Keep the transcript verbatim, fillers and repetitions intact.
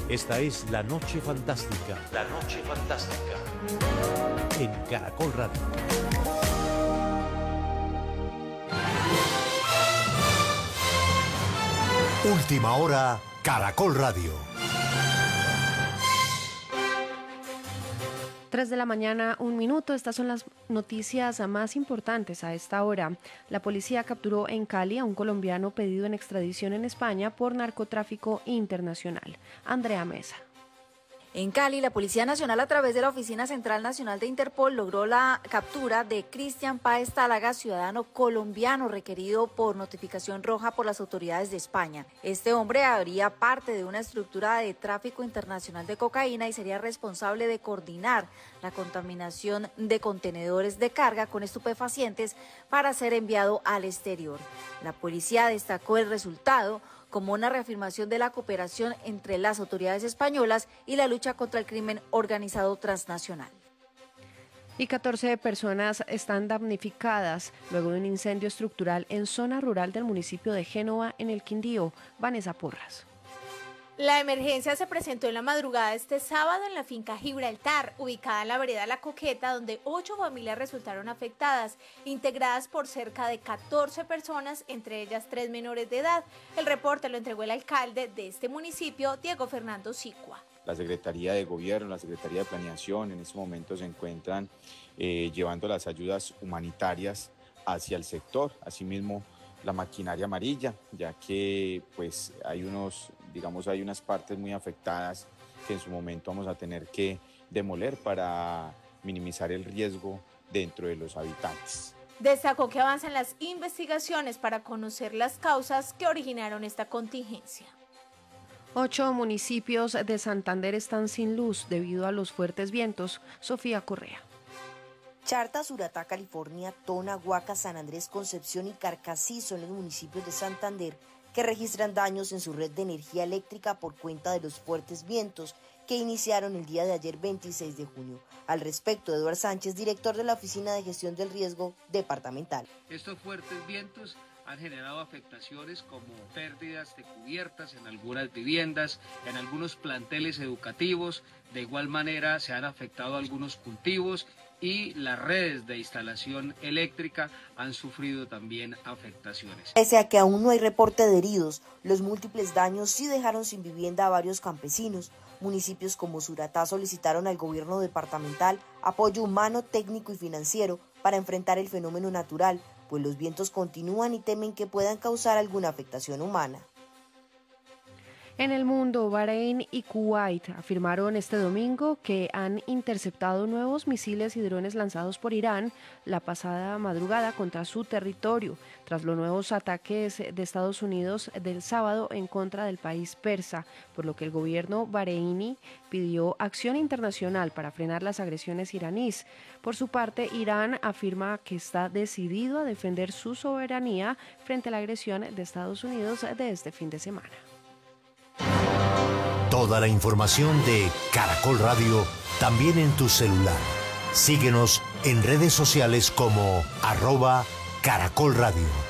Esta es La Noche Fantástica. La Noche Fantástica. En Caracol Radio. Última hora, Caracol Radio. tres de la mañana, un minuto. Estas son las noticias más importantes a esta hora. La policía capturó en Cali a un colombiano pedido en extradición en España por narcotráfico internacional. Andrea Mesa. En Cali, la Policía Nacional, a través de la Oficina Central Nacional de Interpol, logró la captura de Cristian Páez Tálaga, ciudadano colombiano requerido por notificación roja por las autoridades de España. Este hombre habría parte de una estructura de tráfico internacional de cocaína y sería responsable de coordinar la contaminación de contenedores de carga con estupefacientes para ser enviado al exterior. La policía destacó el resultado como una reafirmación de la cooperación entre las autoridades españolas y la lucha contra el crimen organizado transnacional. Y catorce personas están damnificadas luego de un incendio estructural en zona rural del municipio de Génova, en el Quindío. Vanessa Porras. La emergencia se presentó en la madrugada de este sábado en la finca Gibraltar, ubicada en la vereda La Coqueta, donde ocho familias resultaron afectadas, integradas por cerca de catorce personas, entre ellas tres menores de edad. El reporte lo entregó el alcalde de este municipio, Diego Fernando Sicua. La Secretaría de Gobierno, la Secretaría de Planeación en este momento se encuentran eh, llevando las ayudas humanitarias hacia el sector, asimismo la maquinaria amarilla, ya que pues hay unos, digamos, hay unas partes muy afectadas que en su momento vamos a tener que demoler para minimizar el riesgo dentro de los habitantes. Destacó que avanzan las investigaciones para conocer las causas que originaron esta contingencia. Ocho municipios de Santander están sin luz debido a los fuertes vientos. Sofía Correa. Charta, Suratá, California, Tona, Huaca, San Andrés, Concepción y Carcassí son los municipios de Santander que registran daños en su red de energía eléctrica por cuenta de los fuertes vientos que iniciaron el día de ayer veintiséis de junio. Al respecto, Eduardo Sánchez, director de la Oficina de Gestión del Riesgo Departamental. Estos fuertes vientos han generado afectaciones como pérdidas de cubiertas en algunas viviendas, en algunos planteles educativos. De igual manera se han afectado algunos cultivos y las redes de instalación eléctrica han sufrido también afectaciones. Pese a que aún no hay reporte de heridos, los múltiples daños sí dejaron sin vivienda a varios campesinos. Municipios como Suratá solicitaron al gobierno departamental apoyo humano, técnico y financiero para enfrentar el fenómeno natural, pues los vientos continúan y temen que puedan causar alguna afectación humana. En el mundo, Bahrein y Kuwait afirmaron este domingo que han interceptado nuevos misiles y drones lanzados por Irán la pasada madrugada contra su territorio, tras los nuevos ataques de Estados Unidos del sábado en contra del país persa, por lo que el gobierno bahreini pidió acción internacional para frenar las agresiones iraníes. Por su parte, Irán afirma que está decidido a defender su soberanía frente a la agresión de Estados Unidos de este fin de semana. Toda la información de Caracol Radio también en tu celular. Síguenos en redes sociales como arroba Caracol Radio.